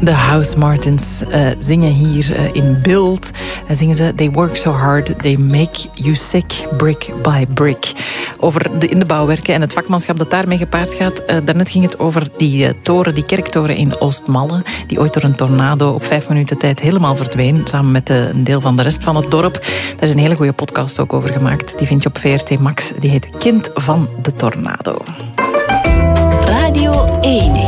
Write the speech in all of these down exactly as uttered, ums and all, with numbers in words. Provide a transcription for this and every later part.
De Housemartins uh, zingen hier uh, in beeld. Uh, zingen ze They work so hard, they make you sick, brick by brick. Over de, in de bouwwerken en het vakmanschap dat daarmee gepaard gaat. Uh, daarnet ging het over die uh, toren, die kerktoren in Oostmalle, die ooit door een tornado op vijf minuten tijd helemaal verdween, samen met uh, een deel van de rest van het dorp. Daar is een hele goede podcast ook over gemaakt. Die vind je op V R T Max. Die heet Kind van de Tornado. Radio één.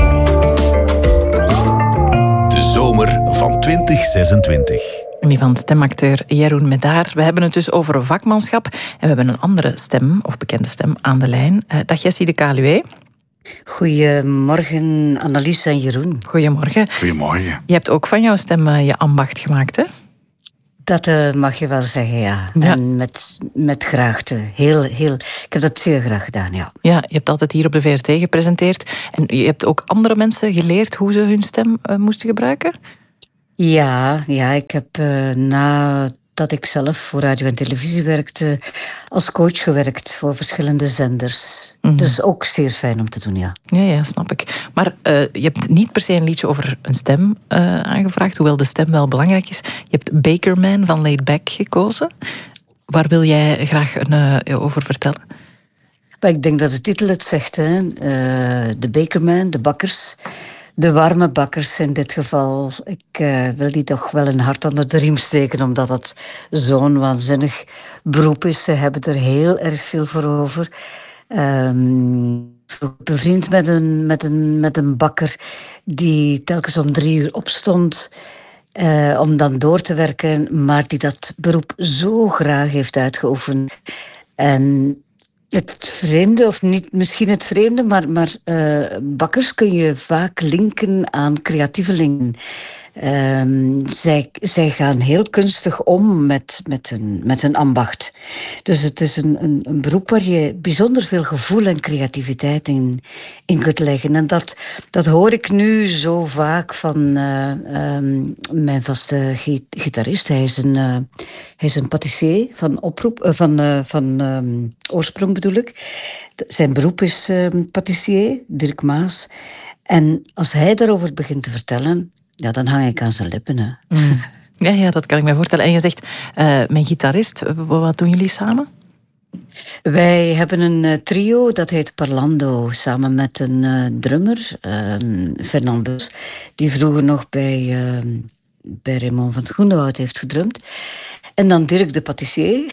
Zomer van twintig zesentwintig. En die van stemacteur Jeroen Medaar. We hebben het dus over vakmanschap. En we hebben een andere stem, of bekende stem, aan de lijn. Uh, dag Jessie de Kaluwe. Goedemorgen Annelies en Jeroen. Goedemorgen. Goedemorgen. Je hebt ook van jouw stem uh, je ambacht gemaakt, hè? Dat uh, mag je wel zeggen, ja. ja. En met, met graagte. Heel, heel, ik heb dat zeer graag gedaan, ja. Ja, je hebt altijd hier op de V R T gepresenteerd. En je hebt ook andere mensen geleerd hoe ze hun stem uh, moesten gebruiken? Ja, ja ik heb uh, nadat ik zelf voor radio en televisie werkte, als coach gewerkt voor verschillende zenders. Mm-hmm. Dus ook zeer fijn om te doen, ja. Ja, ja, snap ik. Maar uh, je hebt niet per se een liedje over een stem uh, aangevraagd, hoewel de stem wel belangrijk is. Je hebt Bakerman van Laid Back gekozen. Waar wil jij graag een, uh, over vertellen? Maar ik denk dat de titel het zegt, hè. Uh, de Bakerman, de bakkers. De warme bakkers in dit geval. Ik uh, wil die toch wel een hart onder de riem steken, omdat het zo'n waanzinnig beroep is. Ze hebben er heel erg veel voor over. Um, bevriend met een, met, een, met een bakker die telkens om drie uur opstond uh, om dan door te werken, maar die dat beroep zo graag heeft uitgeoefend. En het vreemde, of niet misschien het vreemde, maar, maar uh, bakkers kun je vaak linken aan creatievelingen. Um, zij, zij gaan heel kunstig om met, met, hun, met hun ambacht. Dus het is een, een, een beroep waar je bijzonder veel gevoel en creativiteit in, in kunt leggen. En dat, dat hoor ik nu zo vaak van uh, um, mijn vaste gitarist. Hij is een, uh, hij is een pâtissier van, oproep, uh, van, uh, van um, oorsprong bedoel ik. Zijn beroep is uh, pâtissier, Dirk Maas. En als hij daarover begint te vertellen, ja, dan hang ik aan zijn lippen. Hè. Mm. Ja, ja, dat kan ik me voorstellen. En je zegt, uh, mijn gitarist, wat doen jullie samen? Wij hebben een uh, trio, dat heet Parlando, samen met een uh, drummer, uh, Fernandes, die vroeger nog bij, uh, bij Raymond van het Groenewoud heeft gedrumd. En dan Dirk de pâtissier.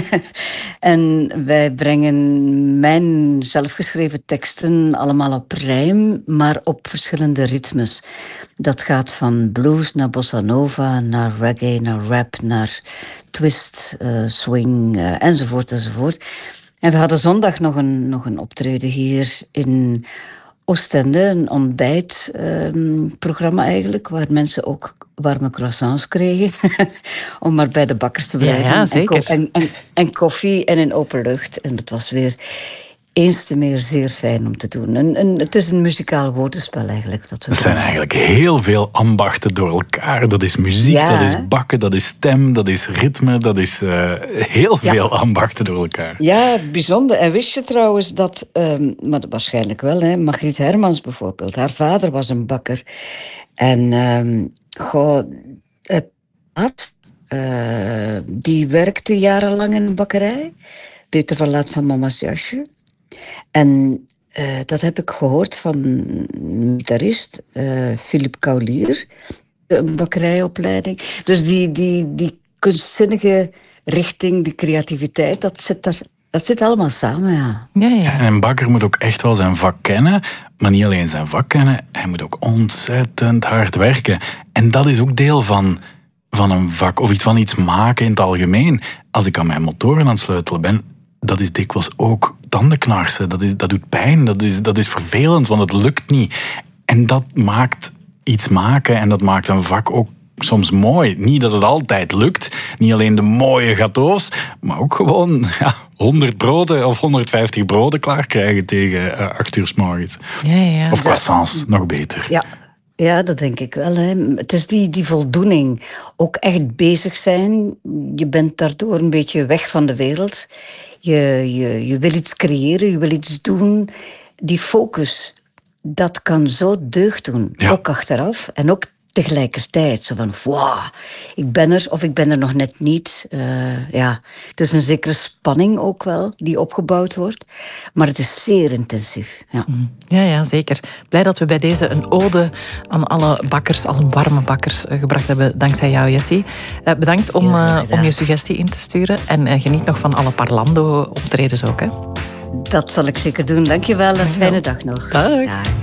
En wij brengen mijn zelfgeschreven teksten allemaal op rijm, maar op verschillende ritmes. Dat gaat van blues naar bossa nova, naar reggae, naar rap, naar twist, uh, swing, uh, enzovoort, enzovoort. En we hadden zondag nog een, nog een optreden hier in Oostende, een ontbijtprogramma um, eigenlijk, waar mensen ook warme croissants kregen, om maar bij de bakkers te blijven. Ja, ja, zeker. En, en, en koffie en in open lucht. En dat was weer eens te meer zeer fijn om te doen. En, en het is een muzikaal woordenspel eigenlijk. Dat we het zijn eigenlijk heel veel ambachten door elkaar. Dat is muziek, ja, dat is bakken, dat is stem, dat is ritme, dat is uh, heel ja. veel ambachten door elkaar. Ja, bijzonder. En wist je trouwens dat, um, maar waarschijnlijk wel, hè, Margriet Hermans bijvoorbeeld, haar vader was een bakker. En um, goh, uh, Pat, uh, die werkte jarenlang in een bakkerij. Peter van Laat van Mama's Jasje. En uh, dat heb ik gehoord van een gitarist, uh, Philippe Kaulier, een bakkerijopleiding. Dus die, die, die kunstzinnige richting, die creativiteit, dat zit, daar, dat zit allemaal samen, ja. Ja, ja. En een bakker moet ook echt wel zijn vak kennen, maar niet alleen zijn vak kennen, hij moet ook ontzettend hard werken. En dat is ook deel van, van een vak, of iets van iets maken in het algemeen. Als ik aan mijn motoren aan het sleutelen ben, dat is dikwijls ook tandenknarsen. Dat, is, dat doet pijn, dat is, dat is vervelend, want het lukt niet. En dat maakt iets maken en dat maakt een vak ook soms mooi. Niet dat het altijd lukt, niet alleen de mooie gâteaus, maar ook gewoon ja, honderd broden of honderdvijftig broden klaar krijgen tegen uh, acht uur 's morgens. Ja, ja. Of croissants, nog beter. Ja. Ja, dat denk ik wel. Hè. Het is die, die voldoening. Ook echt bezig zijn. Je bent daardoor een beetje weg van de wereld. Je, je, je wil iets creëren, je wil iets doen. Die focus, dat kan zo deugd doen. Ja. Ook achteraf en ook tegelijkertijd. Zo van, wow, ik ben er of ik ben er nog net niet. Uh, ja, het is een zekere spanning ook wel die opgebouwd wordt. Maar het is zeer intensief. Ja, ja, ja zeker. Blij dat we bij deze een ode aan alle bakkers, alle warme bakkers, gebracht hebben. Dankzij jou, Jessie. Uh, bedankt om, uh, om je suggestie in te sturen. En uh, geniet nog van alle Parlando-optredens ook, hè? Dat zal ik zeker doen. Dank je wel en fijne dag nog. Dag. Dag.